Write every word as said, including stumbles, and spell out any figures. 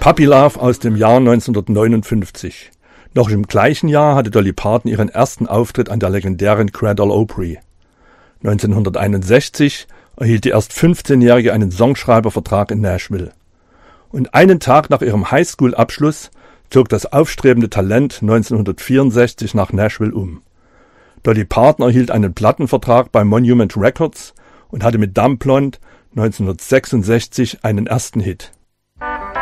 Puppy Love aus dem Jahr neunzehnhundertneunundfünfzig. Noch im gleichen Jahr hatte Dolly Parton ihren ersten Auftritt an der legendären Grand Ole Opry. neunzehnhunderteinundsechzig erhielt die erst fünfzehnjährige einen Songschreibervertrag in Nashville. Und einen Tag nach ihrem Highschool-Abschluss zog das aufstrebende Talent neunzehnhundertvierundsechzig nach Nashville um. Dolly Parton erhielt einen Plattenvertrag bei Monument Records und hatte mit Dumb Blonde neunzehnhundertsechsundsechzig einen ersten Hit.